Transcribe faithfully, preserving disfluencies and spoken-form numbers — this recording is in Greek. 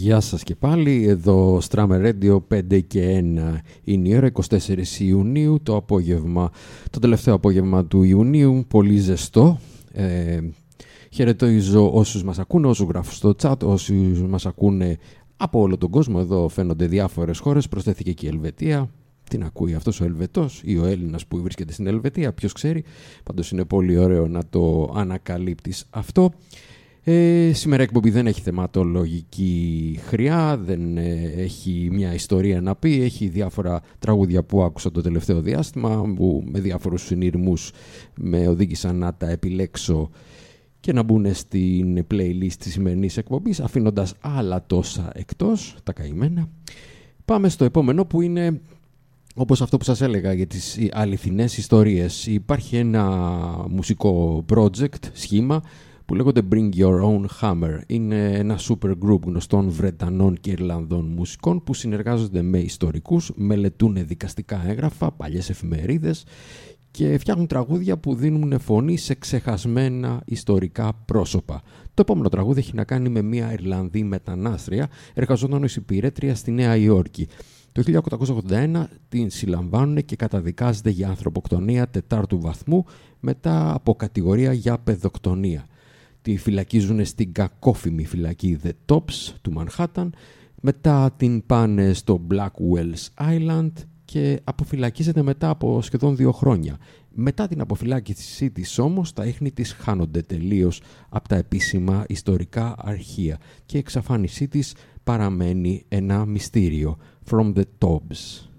Γεια σας και πάλι, εδώ Strammer Radio πέντε και ένα είναι η ώρα, εικοστή τέταρτη Ιουνίου, το απόγευμα, το τελευταίο απόγευμα του Ιουνίου, πολύ ζεστό. Ε, χαιρετίζω όσους μας ακούνε, όσους γράφουν στο chat, όσους μας ακούνε από όλο τον κόσμο. Εδώ φαίνονται διάφορες χώρες, προσθέθηκε και η Ελβετία. Την ακούει αυτός ο Ελβετός ή ο Έλληνας που βρίσκεται στην Ελβετία, ποιος ξέρει. Πάντως είναι πολύ ωραίο να το ανακαλύπτεις αυτό. Ε, σήμερα η εκπομπή δεν έχει θεματολογική χρειά, δεν ε, έχει μια ιστορία να πει, έχει διάφορα τραγούδια που άκουσα το τελευταίο διάστημα που με διάφορους συνειρμούς με οδήγησαν να τα επιλέξω και να μπουν στην playlist της σημερινής εκπομπής, αφήνοντας άλλα τόσα εκτός, τα καημένα. Πάμε στο επόμενο που είναι, όπως αυτό που σας έλεγα για τις αληθινές ιστορίες. Υπάρχει ένα μουσικό project, σχήμα, που λέγονται Bring Your Own Hammer. Είναι ένα super group γνωστών Βρετανών και Ιρλανδών μουσικών που συνεργάζονται με ιστορικούς, μελετούν δικαστικά έγγραφα, παλιές εφημερίδες και φτιάχνουν τραγούδια που δίνουν φωνή σε ξεχασμένα ιστορικά πρόσωπα. Το επόμενο τραγούδι έχει να κάνει με μια Ιρλανδή μετανάστρια, εργαζόταν ως υπηρέτρια στη Νέα Υόρκη. Το χίλια οκτακόσια ογδόντα ένα την συλλαμβάνουν και καταδικάζεται για ανθρωποκτονία τετάρτου βαθμού μετά από κατηγορία για παιδοκτονία. Τη φυλακίζουν στην κακόφημη φυλακή The Tops του Μανχάταν, μετά την πάνε στο Blackwell's Island και αποφυλακίζεται μετά από σχεδόν δύο χρόνια. Μετά την αποφυλάκησή της όμως τα ίχνη της χάνονται τελείως από τα επίσημα ιστορικά αρχεία και η εξαφάνισή της παραμένει ένα μυστήριο. From the Tops.